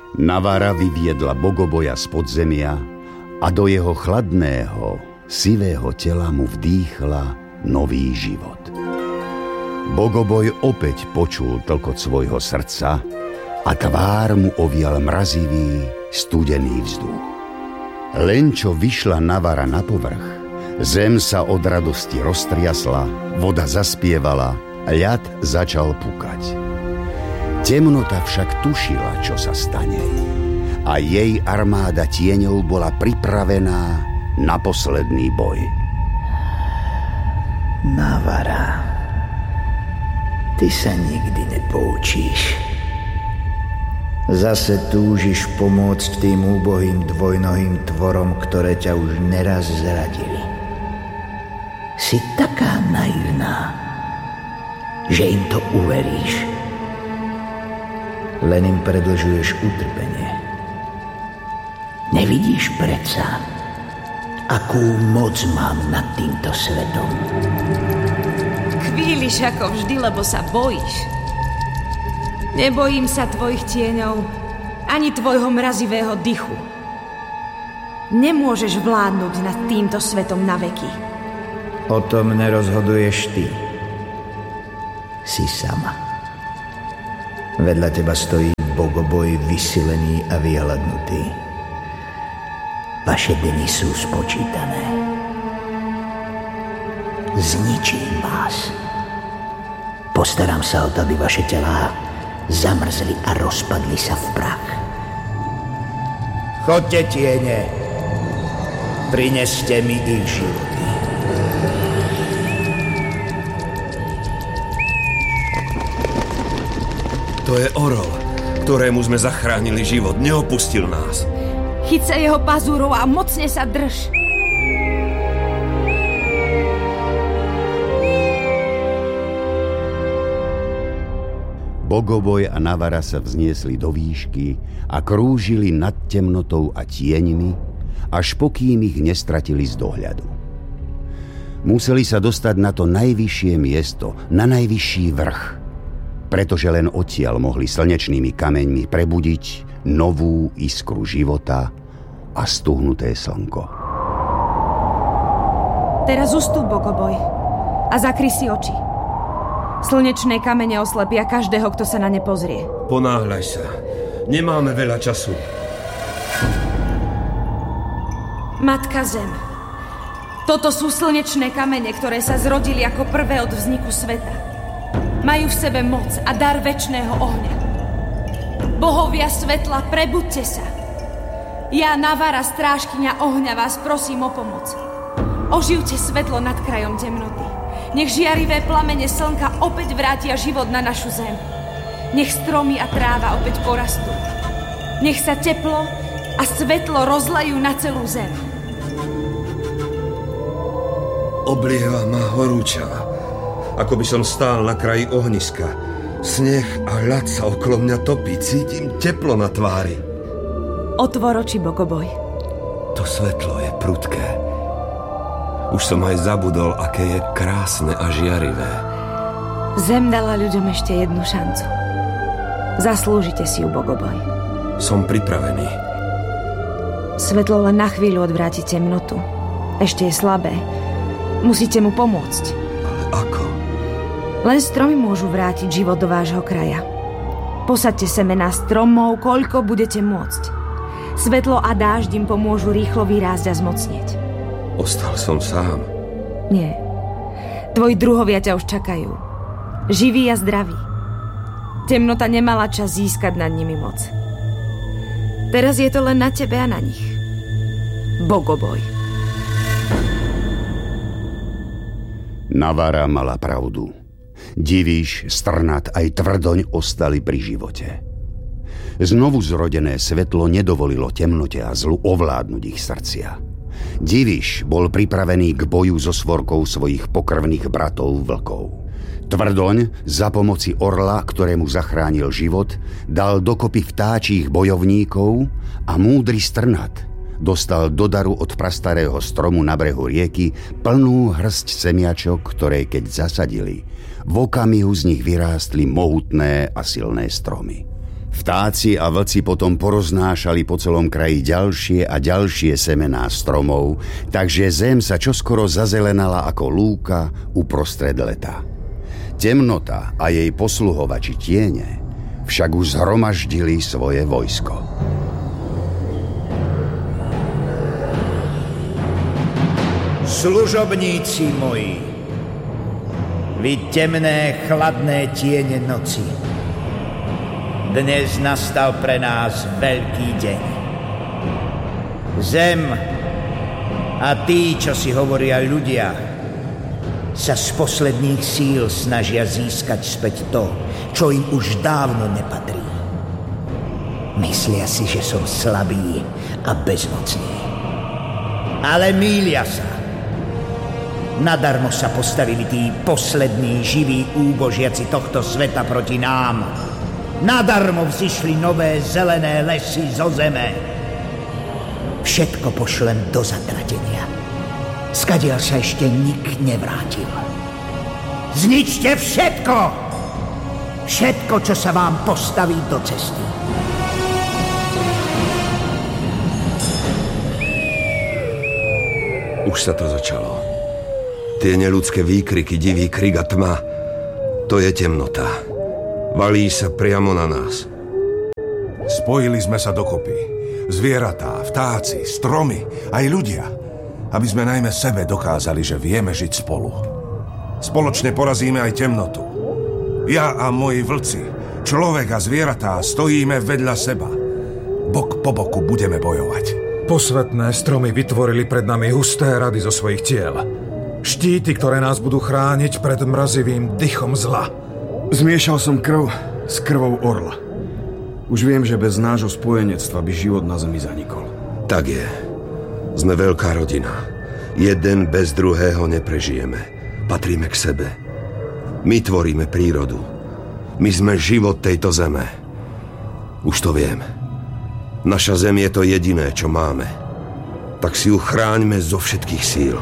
Navara vyviedla Bogoboja z podzemia a do jeho chladného, sivého tela mu vdýchla nový život. Bogoboj opäť počul tlkot svojho srdca a tvár mu ovial mrazivý, studený vzduch. Len čo vyšla Navara na povrch, zem sa od radosti roztriasla, voda zaspievala, ľad začal pukať. Temnota však tušila, čo sa stane, a jej armáda tieňov bola pripravená na posledný boj. Navara, ty sa nikdy nepoučíš. Zase túžiš pomôcť tým úbohým dvojnohým tvorom, ktoré ťa už neraz zradili. Si taká naivná, že im to uveríš. Len im predlžuješ utrpenie. Nevidíš predsa, akú moc mám nad týmto svetom? Chvíliš ako vždy, lebo sa bojíš. Nebojím sa tvojich tieňov, ani tvojho mrazivého dychu. Nemôžeš vládnuť nad týmto svetom na veky. O tom nerozhoduješ ty. Si sama. Vedľa teba stojí Bogoboj vysilený a vyhladnutý. Vaše dni sú spočítané. Zničím vás. Postaram sa o to, aby vaše telá zamrzli a rozpadli sa v prach. Chodte, tiene. Prineste mi ich životy. To je orol, ktorému sme zachránili život. Neopustil nás. Chyť sa jeho pazúrov a mocne sa drž. Bogoboj a Navara sa vzniesli do výšky a krúžili nad temnotou a tieňmi, až pokým ich nestratili z dohľadu. Museli sa dostať na to najvyššie miesto, na najvyšší vrch, pretože len odtiaľ mohli slnečnými kameňmi prebudiť novú iskru života a stuhnuté slnko. Teraz ustúp, Bogoboj, a zakry si oči. Slnečné kamene oslepia každého, kto sa na ne pozrie. Ponáhľaj sa. Nemáme veľa času. Matka Zem. Toto sú slnečné kamene, ktoré sa zrodili ako prvé od vzniku sveta. Majú v sebe moc a dar večného ohňa. Bohovia svetla, prebuďte sa. Ja, Navara, strážkyňa ohňa, vás prosím o pomoc. Oživte svetlo nad krajom temnoty. Nech žiarivé plamene slnka opäť vrátia život na našu zem. Nech stromy a tráva opäť porastú. Nech sa teplo a svetlo rozlejú na celú zem. Oblieva ma horúča, ako by som stál na kraji ohniska. Sneh a ľad sa okolo mňa topí, cítim teplo na tvári. Otvor oči, Bogoboj. To svetlo je prudké. Už som aj zabudol, aké je krásne a žiarivé. Zem dala ľuďom ešte jednu šancu. Zaslúžite si ju, Bogoboj. Som pripravený. Svetlo len na chvíľu odvráti temnotu. Ešte je slabé. Musíte mu pomôcť. Ale ako? Len stromy môžu vrátiť život do vášho kraja. Posaďte semená stromov, koľko budete môcť. Svetlo a dážď im pomôžu rýchlo vyrásť a zmocnieť. Ostal som sám. Nie. Tvoji druhovia ťa už čakajú. Živí a zdraví. Temnota nemala čas získať nad nimi moc. Teraz je to len na tebe a na nich. Bogoboj. Navara mala pravdu. Divíš, Strnad aj Tvrdoň ostali pri živote. Znovu zrodené svetlo nedovolilo temnote a zlu ovládnuť ich srdcia. Divíš bol pripravený k boju so svorkou svojich pokrvných bratov vlkov. Tvrdoň za pomoci orla, ktorému zachránil život, dal dokopy vtáčich bojovníkov a múdry Strnad dostal do daru od prastarého stromu na brehu rieky plnú hrsť semiačok, ktoré keď zasadili, v okamihu z nich vyrástli mohutné a silné stromy. V Vtáci a vlci potom poroznášali po celom kraji ďalšie a ďalšie semená stromov, takže zem sa čoskoro zazelenala ako lúka uprostred leta. Temnota a jej posluhovači tiene však už zhromaždili svoje vojsko. Služobníci moji, vy temné, chladné tiene noci, dnes nastal pre nás veľký deň. Zem a tí, čo si hovoria ľudia, sa z posledných síl snažia získať späť to, čo im už dávno nepatrí. Myslia si, že som slabý a bezmocný. Ale mýlia sa. Nadarmo sa postavili tí poslední živí úbožiaci tohto sveta proti nám. Nadarmo vzišli nové zelené lesy zo zeme. Všetko pošlem do zatratenia. Skadiaľ sa ešte nik nevrátil. Zničte všetko! Všetko, čo sa vám postaví do cesty. Už sa to začalo. Tie neľudské výkriky, divý krik a tma, to je temnota. Valí sa priamo na nás. Spojili sme sa dokopy. Zvieratá, vtáci, stromy, aj ľudia. Aby sme najmä sebe dokázali, že vieme žiť spolu. Spoločne porazíme aj temnotu. Ja a moji vlci, človek a zvieratá stojíme vedľa seba. Bok po boku budeme bojovať. Posvetné stromy vytvorili pred nami husté rady zo svojich tiel. Štíty, ktoré nás budú chrániť pred mrazivým dychom zla. Zmiešal som krv s krvou orla. Už viem, že bez nášho spojenectva by život na zemi zanikol. Tak je. Sme veľká rodina. Jeden bez druhého neprežijeme. Patríme k sebe. My tvoríme prírodu. My sme život tejto zeme. Už to viem. Naša zem je to jediné, čo máme. Tak si ju chráňme zo všetkých síl.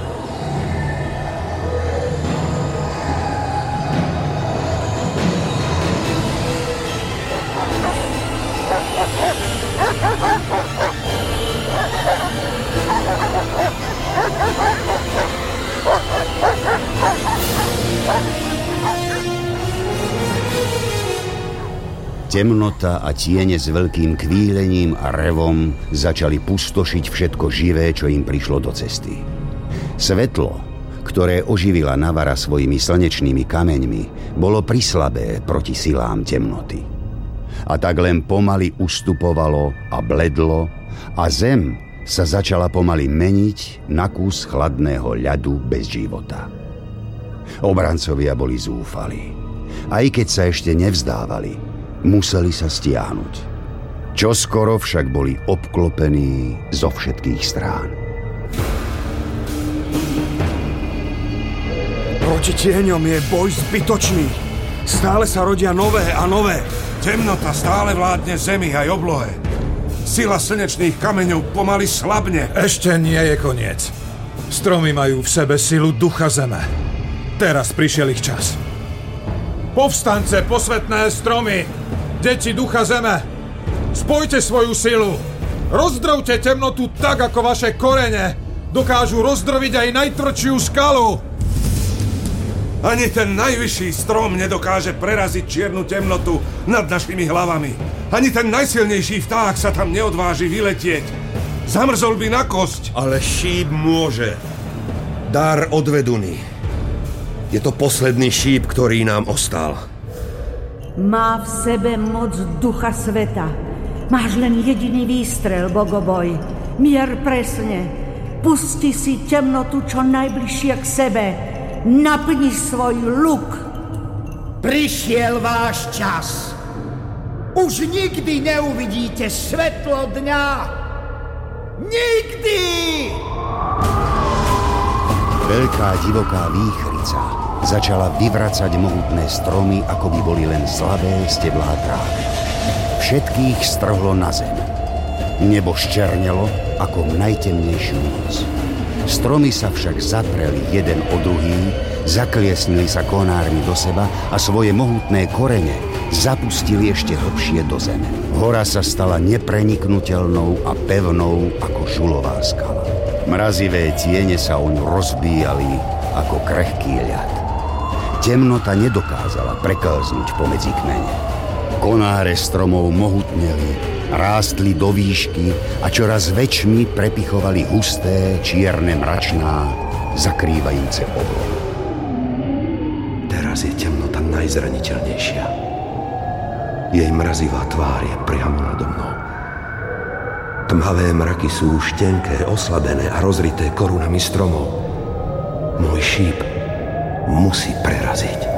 Temnota a tiene s veľkým kvílením a revom začali pustošiť všetko živé, čo im prišlo do cesty. Svetlo, ktoré oživila Navara svojimi slnečnými kameňmi, bolo prislabé proti silám temnoty. A tak len pomaly ustupovalo a bledlo a zem sa začala pomaly meniť na kus chladného ľadu bez života. Obrancovia boli zúfali. Aj keď sa ešte nevzdávali, museli sa stiahnuť. Čoskoro však boli obklopení zo všetkých strán. Proti tieňom je boj zbytočný. Stále sa rodia nové a nové. Temnota stále vládne zemi aj oblohe. Sila slnečných kameňov pomaly slabne. Ešte nie je koniec. Stromy majú v sebe silu ducha zeme. Teraz prišiel ich čas. Povstance, posvetné stromy! Deti ducha zeme! Spojte svoju silu! Rozdrvte temnotu tak, ako vaše korene dokážu rozdrviť aj najtvrdšiu skalu! Ani ten najvyšší strom nedokáže preraziť čiernu temnotu nad našimi hlavami. Ani ten najsilnejší vták sa tam neodváži vyletieť. Zamrzol by na kosť. Ale šíp môže. Dar od Veduny. Je to posledný šíp, ktorý nám ostal. Má v sebe moc ducha sveta. Máš len jediný výstrel, Bogoboj. Mier presne. Pusti si temnotu čo najbližšie k sebe. Napni svoj luk. Prišiel váš čas. Už nikdy neuvidíte svetlo dňa. Nikdy! Veľká divoká výchrica začala vyvracať mohutné stromy, ako by boli len slabé steblá trávy. Všetkých strhlo na zem. Nebo ščernelo ako v najtemnejšiu noc. Stromy sa však zatreli jeden o druhý, zakliesnili sa konármi do seba a svoje mohutné korene zapustili ešte hlbšie do zeme. Hora sa stala nepreniknutelnou a pevnou ako žulová skala. Mrazivé tiene sa o ňu rozbíjali ako krehký ľad. Temnota nedokázala preklznúť pomedzi kmene. Konáre stromov mohutneli, rástli do výšky a čoraz väčšmi prepichovali husté, čierne mračná, zakrývajúce oblohy. Teraz je temnota najzraniteľnejšia. Jej mrazivá tvár je priamo nado mnou. Tmavé mraky sú už tenké, oslabené a rozrité korunami stromov. Môj šíp musí preraziť.